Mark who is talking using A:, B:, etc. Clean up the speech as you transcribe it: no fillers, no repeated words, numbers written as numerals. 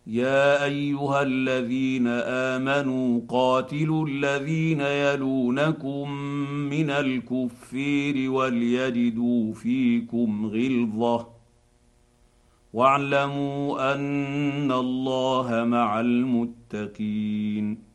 A: يا ايها الذين امنوا قاتلوا الذين يلونكم من الكفير وليجدوا فيكم غلظه واعلموا ان الله مع المتقين.